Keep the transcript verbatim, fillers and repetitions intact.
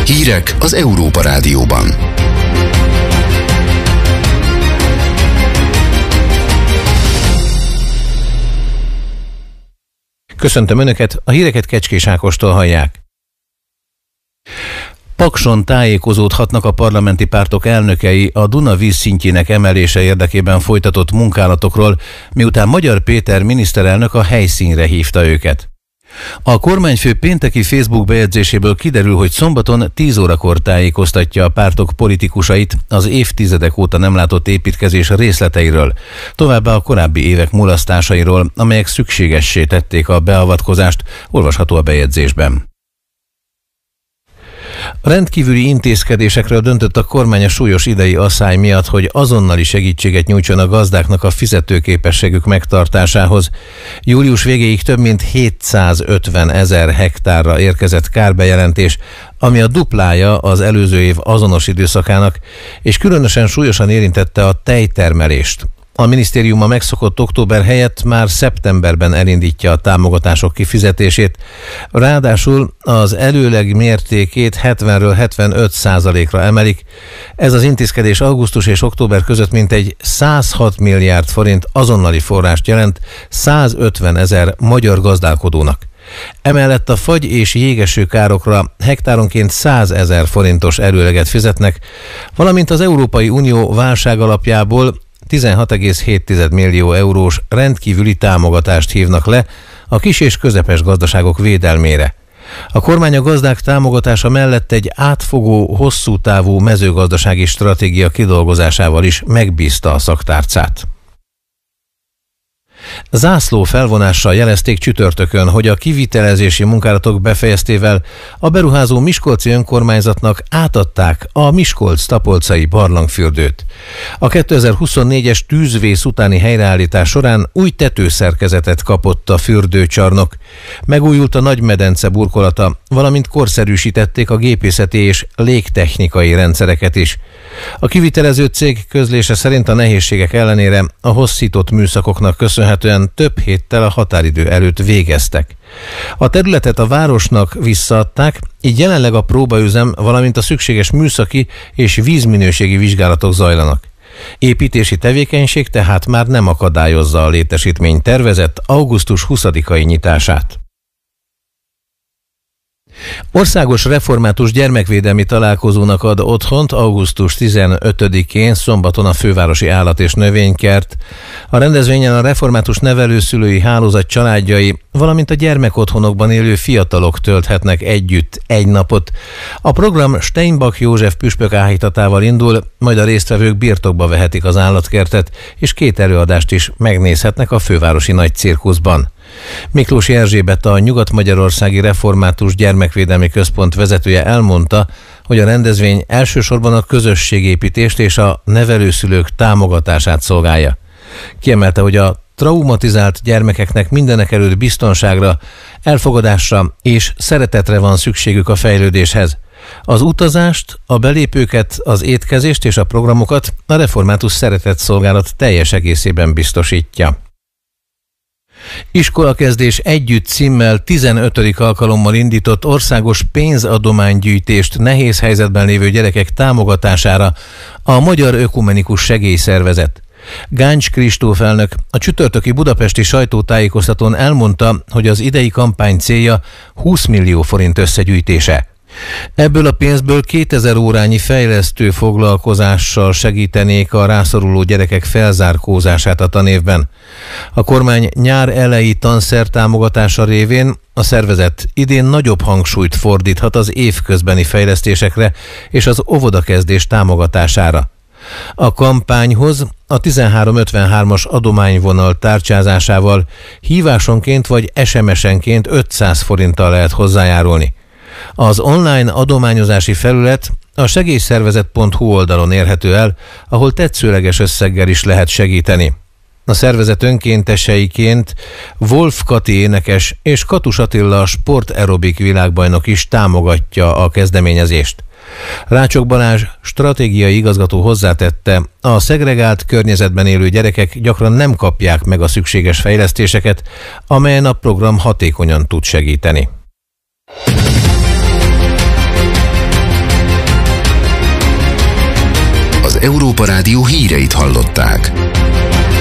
Hírek az Európa Rádióban. Köszöntöm Önöket, a híreket Kecskés Ákostól hallják. Pakson tájékozódhatnak a parlamenti pártok elnökei a Duna vízszintjének emelése érdekében folytatott munkálatokról, miután Magyar Péter miniszterelnök a helyszínre hívta őket. A kormányfő pénteki Facebook bejegyzéséből kiderül, hogy szombaton tíz órakor tájékoztatja a pártok politikusait az évtizedek óta nem látott építkezés részleteiről, továbbá a korábbi évek mulasztásairól, amelyek szükségessé tették a beavatkozást, olvasható a bejegyzésben. Rendkívüli intézkedésekről döntött a kormány a súlyos idei asszály miatt, hogy azonnali segítséget nyújtson a gazdáknak a fizetőképességük megtartásához. Július végéig több mint hétszázötven ezer hektárra érkezett kárbejelentés, ami a duplája az előző év azonos időszakának, és különösen súlyosan érintette a tejtermelést. A minisztérium a megszokott október helyett már szeptemberben elindítja a támogatások kifizetését, ráadásul az előleg mértékét hetvenről hetvenöt százalékra emelik. Ez az intézkedés augusztus és október között mintegy százhat milliárd forint azonnali forrást jelent százötven ezer magyar gazdálkodónak. Emellett a fagy és jégeső károkra hektáronként százezer forintos előleget fizetnek, valamint az Európai Unió válságalapjából tizenhat egész hét millió eurós rendkívüli támogatást hívnak le a kis és közepes gazdaságok védelmére. A kormány a gazdák támogatása mellett egy átfogó, hosszú távú mezőgazdasági stratégia kidolgozásával is megbízta a szaktárcát. Zászló felvonással jelezték csütörtökön, hogy a kivitelezési munkálatok befejeztével a beruházó miskolci önkormányzatnak átadták a Miskolc-Tapolcai barlangfürdőt. A kétezer-huszonnégyes tűzvész utáni helyreállítás során új tetőszerkezetet kapott a fürdőcsarnok. Megújult a nagymedence burkolata, valamint korszerűsítették a gépészeti és légtechnikai rendszereket is. A kivitelező cég közlése szerint a nehézségek ellenére a hosszított műszakoknak köszönhetően több héttel a határidő előtt végeztek. A területet a városnak visszaadták, így jelenleg a próbaüzem, valamint a szükséges műszaki és vízminőségi vizsgálatok zajlanak. Építési tevékenység tehát már nem akadályozza a létesítmény tervezett augusztus huszadikai nyitását. Országos református gyermekvédelmi találkozónak ad otthont augusztus tizenötödikén szombaton a fővárosi állat- és növénykert. A rendezvényen a református nevelőszülői hálózat családjai, valamint a gyermekotthonokban élő fiatalok tölthetnek együtt egy napot. A program Steinbach József püspök áhítatával indul, majd a résztvevők birtokba vehetik az állatkertet, és két előadást is megnézhetnek a fővárosi nagy cirkuszban. Miklósi Erzsébet, a Nyugat-Magyarországi Református Gyermekvédelmi Központ vezetője elmondta, hogy a rendezvény elsősorban a közösségépítést és a nevelőszülők támogatását szolgálja. Kiemelte, hogy a traumatizált gyermekeknek mindenekelőtt biztonságra, elfogadásra és szeretetre van szükségük a fejlődéshez. Az utazást, a belépőket, az étkezést és a programokat a Református Szeretetszolgálat teljes egészében biztosítja. Iskolakezdés együtt címmel tizenötödik alkalommal indított országos pénzadománygyűjtést nehéz helyzetben lévő gyerekek támogatására a Magyar Ökumenikus Segélyszervezet. Gáncs Kristóf elnök a csütörtöki budapesti sajtótájékoztatón elmondta, hogy az idei kampány célja húsz millió forint összegyűjtése. Ebből a pénzből kétezer órányi fejlesztő foglalkozással segítenék a rászoruló gyerekek felzárkózását a tanévben. A kormány nyár eleji tanszertámogatása révén a szervezet idén nagyobb hangsúlyt fordíthat az évközbeni fejlesztésekre és az óvodakezdés támogatására. A kampányhoz a tizenhárom ötvenhármas adományvonal tárcsázásával hívásonként vagy es em es-enként ötszáz forinttal lehet hozzájárulni. Az online adományozási felület a segélyszervezet pont hu oldalon érhető el, ahol tetszőleges összeggel is lehet segíteni. A szervezet önkénteseiként Wolf Kati énekes és Katus Attila sportaerobik világbajnok is támogatja a kezdeményezést. Rácsok Balázs stratégiai igazgató hozzátette, a szegregált környezetben élő gyerekek gyakran nem kapják meg a szükséges fejlesztéseket, amelyen a program hatékonyan tud segíteni. Európa Rádió híreit hallották.